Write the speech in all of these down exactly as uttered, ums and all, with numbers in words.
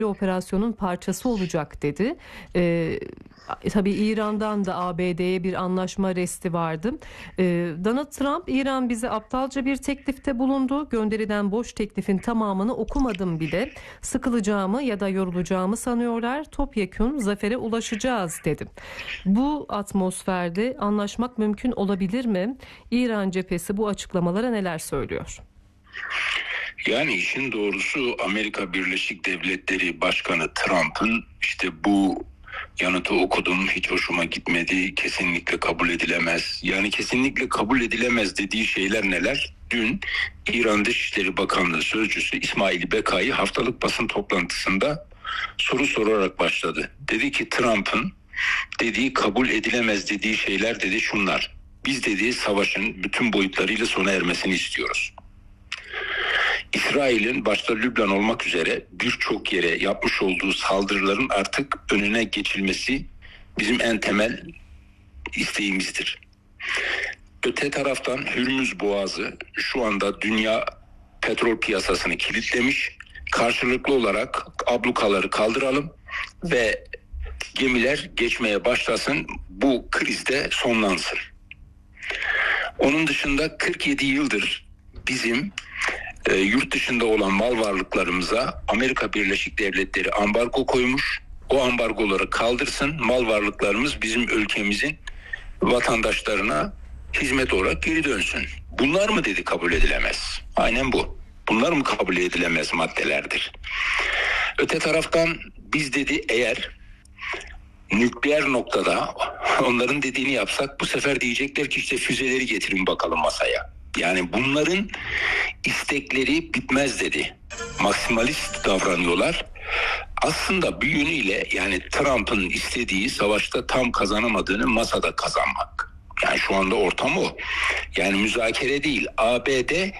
operasyonun parçası olacak dedi. Ee, tabii İran'dan da A B D'ye bir anlaşma resti vardı. Ee, Donald Trump, İran bize aptalca bir teklifte bulundu. Gönderilen boş teklifin tamamını okumadım bile. Sıkılacağımı ya da yorulacağımı sanıyorlar. Topyekün zafere ulaşacağız dedi. Bu atmosferde anlaşmak mümkün olabilir mi? İran cephesi bu açıklamalara neler söylüyor? Yani işin doğrusu Amerika Birleşik Devletleri Başkanı Trump'ın işte bu yanıtı okudum, hiç hoşuma gitmedi, kesinlikle kabul edilemez. Yani kesinlikle kabul edilemez dediği şeyler neler? Dün İran Dışişleri Bakanlığı Sözcüsü İsmail Bekai haftalık basın toplantısında soru sorarak başladı. Dedi ki Trump'ın dediği kabul edilemez dediği şeyler dedi şunlar. Biz dediği savaşın bütün boyutlarıyla sona ermesini istiyoruz. İsrail'in başta Lübnan olmak üzere birçok yere yapmış olduğu saldırıların artık önüne geçilmesi bizim en temel isteğimizdir. Öte taraftan Hürmüz Boğazı şu anda dünya petrol piyasasını kilitlemiş. Karşılıklı olarak ablukaları kaldıralım ve gemiler geçmeye başlasın, bu krizde sonlansın. Onun dışında kırk yedi yıldır bizim e, yurt dışında olan mal varlıklarımıza Amerika Birleşik Devletleri ambargo koymuş. O ambargoları kaldırsın, mal varlıklarımız bizim ülkemizin vatandaşlarına hizmet olarak geri dönsün. Bunlar mı dedi kabul edilemez? Aynen bu. Bunlar mı kabul edilemez maddelerdir? Öte taraftan biz dedi eğer nükleer noktada onların dediğini yapsak bu sefer diyecekler ki işte füzeleri getirin bakalım masaya. Yani bunların istekleri bitmez dedi. Maksimalist davranıyorlar. Aslında bir yönüyle yani Trump'ın istediği savaşta tam kazanamadığını masada kazanmak. Yani şu anda ortam o. Yani müzakere değil. A B D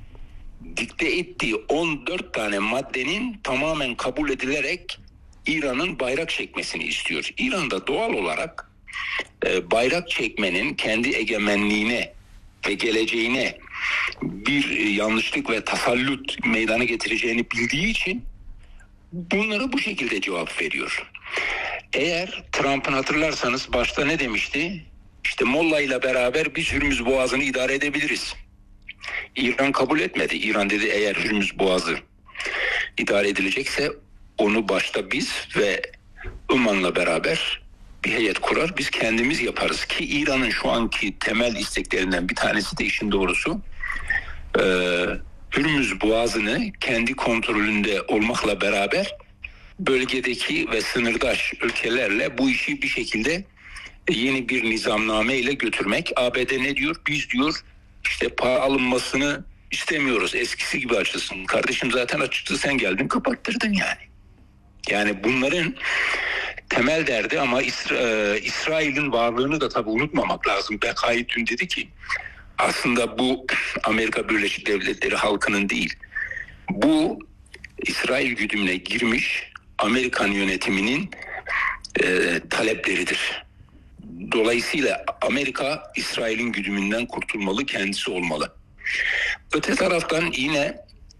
dikte ettiği on dört tane maddenin tamamen kabul edilerek İran'ın bayrak çekmesini istiyor. İran'da doğal olarak e, bayrak çekmenin kendi egemenliğine ve geleceğine bir e, yanlışlık ve tasallut meydana getireceğini bildiği için bunlara bu şekilde cevap veriyor. Eğer Trump'ın hatırlarsanız başta ne demişti? İşte Molla ile beraber biz Hürmüz Boğazı'nı idare edebiliriz. İran kabul etmedi. İran dedi eğer Hürmüz Boğazı idare edilecekse onu başta biz ve Iman'la beraber bir heyet kurar, biz kendimiz yaparız ki İran'ın şu anki temel isteklerinden bir tanesi de işin doğrusu e, Hürmüz Boğazı'nı kendi kontrolünde olmakla beraber bölgedeki ve sınırdaş ülkelerle bu işi bir şekilde yeni bir nizamname ile götürmek. A B D ne diyor? Biz diyor işte para alınmasını istemiyoruz. Eskisi gibi açılsın. Kardeşim zaten açıktı, sen geldin kapattırdın yani. Yani bunların temel derdi ama İsra- İsrail'in varlığını da tabii unutmamak lazım. Bekai dün dedi ki aslında bu Amerika Birleşik Devletleri halkının değil, bu İsrail güdümüne girmiş Amerikan yönetiminin e, talepleridir. Dolayısıyla Amerika İsrail'in güdümünden kurtulmalı, kendisi olmalı. Öte taraftan yine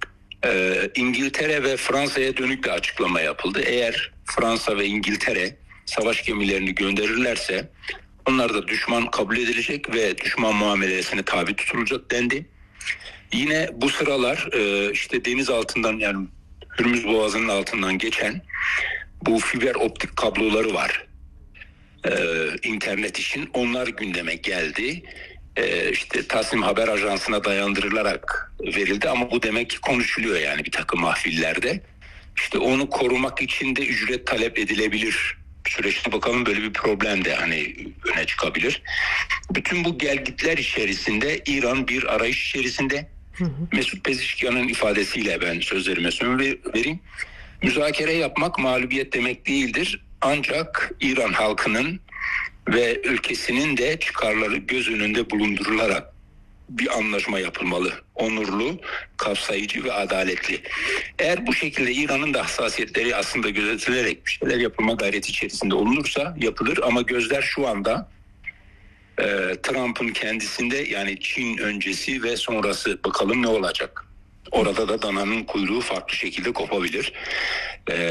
e, İngiltere ve Fransa'ya dönük bir açıklama yapıldı. Eğer Fransa ve İngiltere savaş gemilerini gönderirlerse onlar da düşman kabul edilecek ve düşman muamelesine tabi tutulacak dendi. Yine bu sıralar e, işte deniz altından yani Hürmüz Boğazı'nın altından geçen bu fiber optik kabloları var. Ee, internet için onlar gündeme geldi. Ee, işte Tasnim Haber Ajansı'na dayandırılarak verildi ama bu demek ki konuşuluyor yani bir takım mahfillerde. İşte onu korumak için de ücret talep edilebilir. Süreçte bakalım böyle bir problem de hani öne çıkabilir. Bütün bu gelgitler içerisinde İran bir arayış içerisinde. Hı hı. Mesut Pezeshkian'ın ifadesiyle ben sözlerime son vereyim. Müzakere yapmak mağlubiyet demek değildir. Ancak İran halkının ve ülkesinin de çıkarları göz önünde bulundurularak bir anlaşma yapılmalı. Onurlu, kapsayıcı ve adaletli. Eğer bu şekilde İran'ın da hassasiyetleri aslında gözetilerek bir şeyler yapılma gayreti içerisinde olunursa yapılır. Ama gözler şu anda e, Trump'ın kendisinde yani Çin öncesi ve sonrası bakalım ne olacak. Orada da dananın kuyruğu farklı şekilde kopabilir. E,